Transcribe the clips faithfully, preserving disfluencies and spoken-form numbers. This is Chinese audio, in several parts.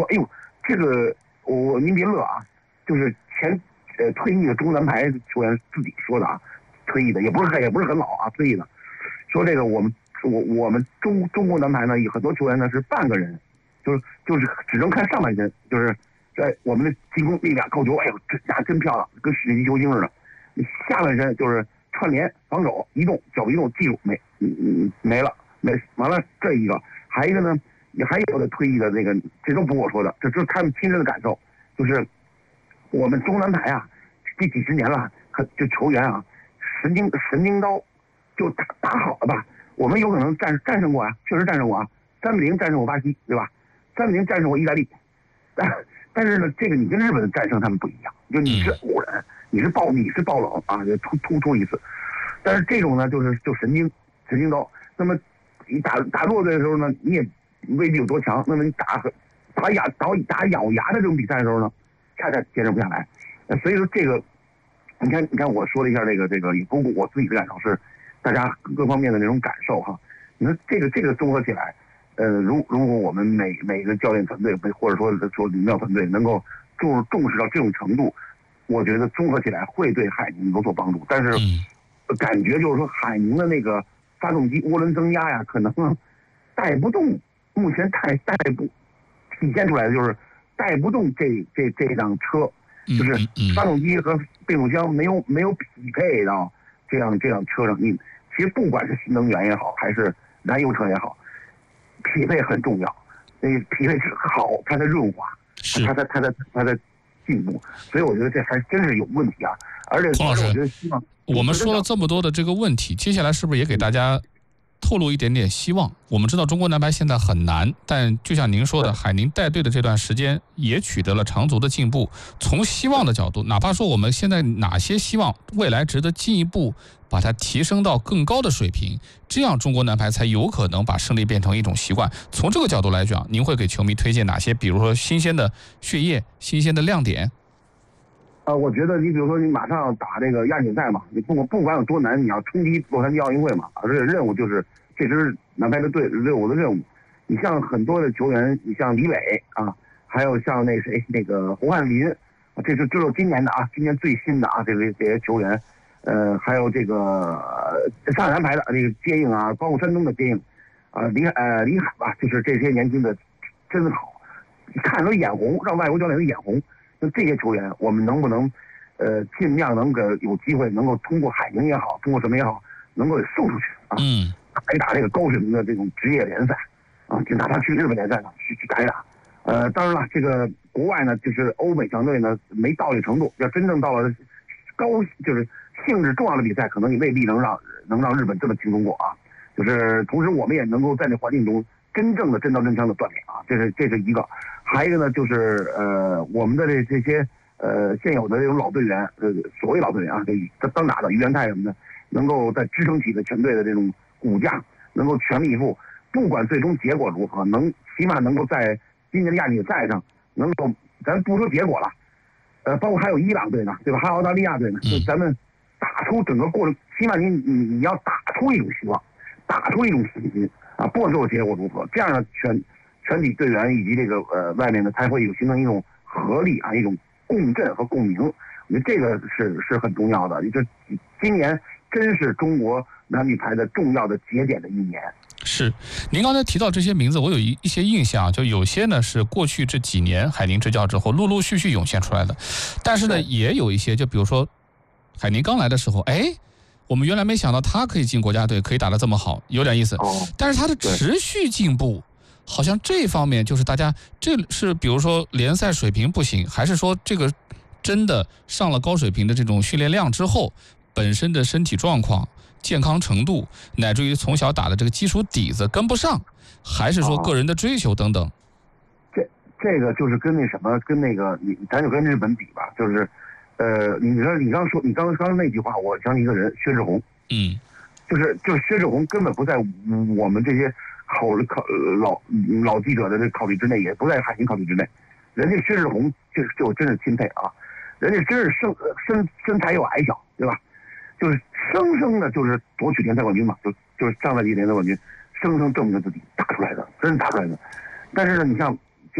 哎呦，这个我您别乐啊，就是前呃退役的中国男排球员自己说的啊，退役的也不是也不是很老啊，退役的，说这个我们我我们中中国男排呢，有很多球员呢是半个人，就是就是只能看上半身，就是在我们的进攻力量扣球，哎呦，这家真漂亮，跟世界级球星似的。下半身就是串联、防守、移动、脚步移动、技术没嗯嗯没了没完了这一个，还一个呢，也还有的退役的那个，这都不是我说的，这就是他们亲身的感受，就是我们中南排啊，这几十年了，这球员啊，神经神经刀就打打好了吧，我们有可能战战胜过啊，确实战胜过啊，三比零战胜过巴西，对吧？三比零战胜过意大利，但但是呢，这个你跟日本的战胜他们不一样，就你是偶然，你是爆你是爆冷啊，就突突出一次，但是这种呢，就是就神经神经刀。那么你打打弱队的时候呢，你也未必有多强。那么你打打咬打打咬牙的这种比赛的时候呢，恰恰坚持不下来。所以说这个，你看你看我说了一下这个这个，也包括我自己的感受是，大家各方面的那种感受哈。你说这个这个综合起来。呃，如如果我们每每个教练团队，或者说说领导团队能够重重视到这种程度，我觉得综合起来会对海宁有所帮助。但是，感觉就是说海宁的那个发动机涡轮增压呀，可能带不动，目前太带不体现出来的就是带不动这这这辆车，就是发动机和变速箱没有没有匹配到这样这样车上。你其实不管是新能源也好，还是燃油车也好。匹配很重要，那匹配是好，它的润滑，它的它的它的进步，所以我觉得这还真是有问题啊。而且， 孔老师， 我觉得希望我们说了这么多的这个问题，接下来是不是也给大家透露一点点希望？我们知道中国男排现在很难，但就像您说的，海宁带队的这段时间也取得了长足的进步。从希望的角度，哪怕说我们现在哪些希望未来值得进一步把它提升到更高的水平，这样中国男排才有可能把胜利变成一种习惯。从这个角度来讲，您会给球迷推荐哪些，比如说新鲜的血液、新鲜的亮点？ 啊、呃，我觉得你比如说你马上打这个亚锦赛嘛，你不管不管有多难，你要冲击洛杉矶奥运会嘛，而且任务就是这支男排的队任务的任务。你像很多的球员，你像李磊啊，还有像那谁那个胡汉林，这是这是今年的啊，今年最新的啊，这个这些球员。呃，还有这个呃上海男排的这个接应啊，包括山东的接应，啊、呃，李呃李海吧，就是这些年轻的真好，看都眼红，让外国教练都眼红。那这些球员，我们能不能呃尽量能够有机会能够通过海宁也好，通过什么也好，能够给送出去啊， 嗯， 打一打这个高水平的这种职业联赛啊，就哪怕去日本联赛呢去去打一打。呃，当然了，这个国外呢，就是欧美强队呢没到这程度，要真正到了高就是性质重要的比赛，可能你未必能让能让日本这么轻松过啊。就是同时我们也能够在那环境中真正的真刀真枪的锻炼啊，这是这是一个。还有一个呢，就是呃我们的这这些呃现有的这种老队员，呃所谓老队员啊，这当打的于元泰什么的，能够在支撑起的全队的这种骨架，能够全力以赴，不管最终结果如何，能起码能够在今年的亚锦赛上能够，咱不说结果了。呃，包括还有伊朗队呢，对吧？还有澳大利亚队呢，就咱们打出整个过程，起码你你你要打出一种希望，打出一种信心啊！不管最后结果如何，这样呢，全全体队员以及这个呃外面呢，才会有形成一种合力啊，一种共振和共鸣。我觉得这个是是很重要的。就今年真是中国男女排的重要的节点的一年。 是，您刚才提到这些名字，我有一一些印象，就有些呢是过去这几年海宁执教之后陆陆续续涌现出来的，但是呢也有一些，就比如说海宁刚来的时候，哎，我们原来没想到他可以进国家队，可以打得这么好，有点意思。但是他的持续进步，好像这方面就是大家这是比如说联赛水平不行，还是说这个真的上了高水平的这种训练量之后，本身的身体状况、健康程度，乃至于从小打的这个基础底子跟不上，还是说个人的追求等等？ 这这个就是跟那什么，跟那个你，咱就跟日本比吧，就是，呃，你说你刚说你刚刚刚那句话，我想起一个人，薛志宏， 嗯， 就是就是薛志宏根本不在我们这些考考老老记者的这考虑之内，也不在海宁考虑之内，人家薛志宏就就真是钦佩啊，人家真是身身身材又矮小，对吧？就是生生的，就是夺取联赛冠军嘛，就就是上赛季联赛冠军，生生证明自己打出来的，真是打出来的。但是呢，你像就像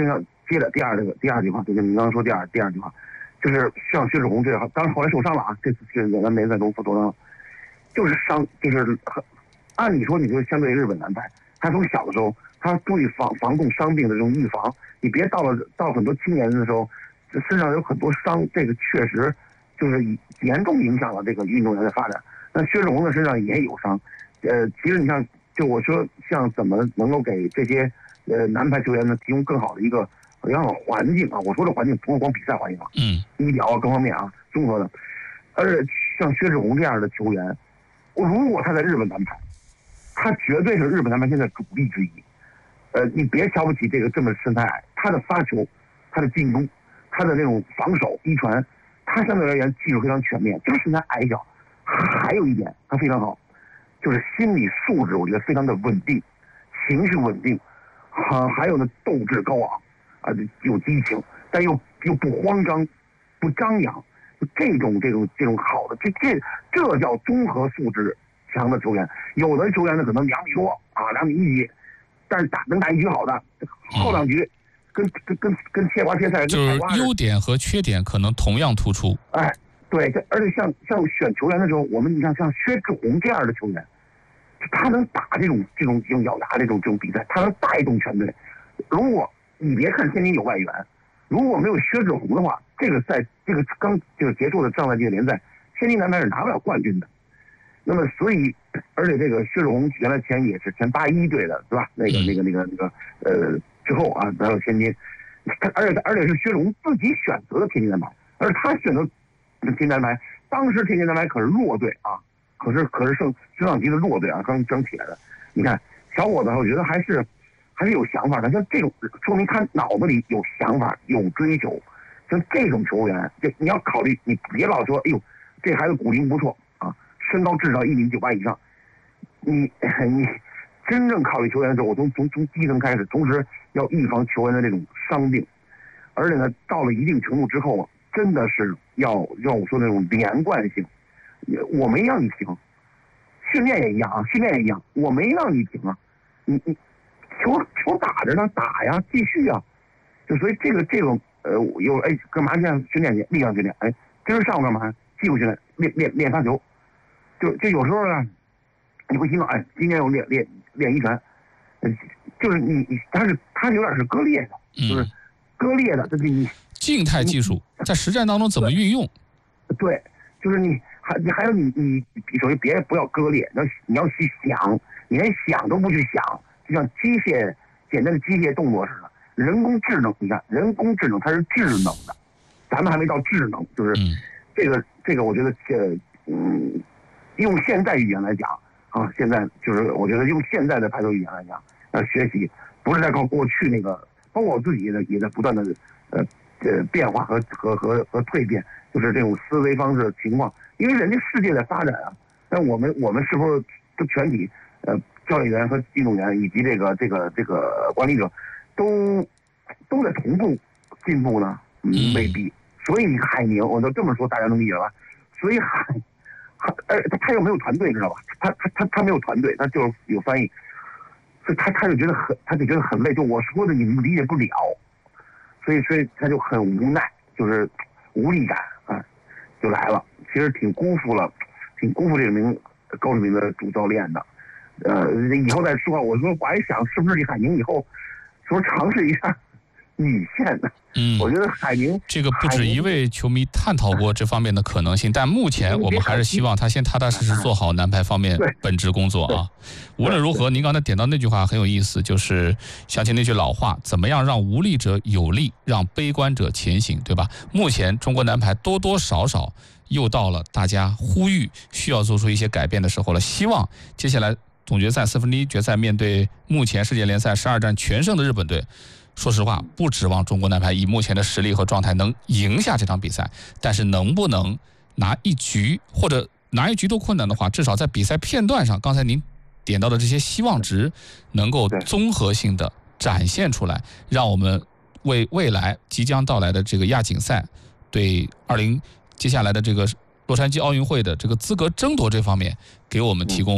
接着第二这个第二句话，就是你刚刚说第二第二句话，就是像薛志宏这样，当然后来受伤了啊，这次这个咱联赛中受伤了，就是伤就是按理说你就相对日本男排，他从小的时候他注意防防控伤病的这种预防，你别到了到很多青年的时候，身上有很多伤，这个确实就是严重影响了这个运动员的发展。那薛志宏的身上也有伤，呃，其实你看，就我说像怎么能够给这些呃男排球员呢提供更好的一个良好环境啊，我说的环境不是光比赛环境啊， 嗯， 医疗啊各方面啊综合的，而且像薛志宏这样的球员，如果他在日本男排，他绝对是日本男排现在主力之一。呃，你别瞧不起这个这么身材矮，他的发球，他的进攻，他的那种防守一传，他相对而言技术非常全面，就是身材矮小。还有一点，他非常好，就是心理素质，我觉得非常的稳定，情绪稳定，还还有呢斗志高昂，啊，有激情，但又又不慌张，不张扬，这种这种这种好的，这这这叫综合素质强的球员。有的球员呢可能两米多啊，两米一几，但是打能打一局好的，后两局跟跟跟跟切瓜切菜， 就是优点和缺点可能同样突出。 哎。对，而且像像选球员的时候，我们你看像薛志宏这样的球员，他能打这种这种用咬牙这种这种比赛，他能带动全队。如果你别看天津有外援，如果没有薛志宏的话，这个赛这个刚这个结束的上赛季的联赛，天津男排是拿不了冠军的。那么所以，而且这个薛志宏原来前也是前八一队的，对吧？那个那个那个那个呃之后啊，来到天津，他而且而且是薛志宏自己选择的天津男排，而他选择。天津男排当时天津男排可是弱队啊，可是可是升升上级的弱队啊，刚争起来的。你看小伙子，我觉得还是还是有想法的。像这种说明他脑子里有想法、有追求。像这种球员，就你要考虑，你别老说，哎呦，这孩子骨龄不错啊，身高至少一米九八以上。你你真正考虑球员的时候，我从从从基层开始，同时要预防球员的这种伤病，而且呢，到了一定程度之后啊。真的是要让我说那种连贯性，我没让你停，训练也一样啊，训练也一样，我没让你停啊，你你球球打着呢，打呀，继续啊，就所以这个这个呃有哎干嘛去训练去力量训练，哎今儿上午干嘛技术训练练练练发球，就就有时候呢你会听到哎今天我练练练一传，就是你你他是他有点是割裂的，就是割裂的，这是你。 静态技术在实战当中怎么运用？ 对，就是你还你还有你你首先别不要割裂，要你要去想，你连想都不去想，就像机械简单的机械动作似的。人工智能，你看人工智能它是智能的，咱们还没到智能，就是这个这个我觉得这嗯，用现在语言来讲啊，现在就是我觉得用现在的排球语言来讲，呃，学习不是在靠过去那个，包括我自己也在也在不断的呃。呃，变化和和和和蜕变，就是这种思维方式情况，因为人家世界在发展啊，那我们我们是不是都全体呃教练员和运动员以及这个这个这个管理者都都在同步进步呢？嗯，未必。所以海宁，我都这么说，大家能理解吧？所以海海呃他他又没有团队，知道吧？他他他他没有团队，他就是有翻译，所以他他就觉得很他就觉得很累，就我说的你们理解不了。所以，所以他就很无奈，就是无力感啊，就来了。其实挺辜负了，挺辜负这名高志明的主教练的。呃，以后再说，我说我还想是不是李海宁以后说尝试一下女线的。 嗯， 我觉得海宁这个不止一位球迷探讨过这方面的可能性，但目前我们还是希望他先踏踏实实做好男排方面本职工作啊。无论如何，您刚才点到那句话很有意思，就是想起那句老话，怎么样让无力者有力，让悲观者前行，对吧？目前中国男排多多少少又到了大家呼吁需要做出一些改变的时候了。希望接下来总决赛四分之一决赛面对目前世界联赛十二战全胜的日本队，说实话，不指望中国男排以目前的实力和状态能赢下这场比赛，但是能不能拿一局或者拿一局都困难的话，至少在比赛片段上，刚才您点到的这些希望值能够综合性的展现出来，让我们为未来即将到来的这个亚锦赛，对二零接下来的这个洛杉矶奥运会的这个资格争夺这方面，给我们提供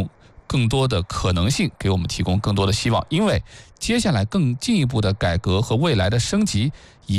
更多的可能性，给我们提供更多的希望。因为接下来更进一步的改革和未来的升级，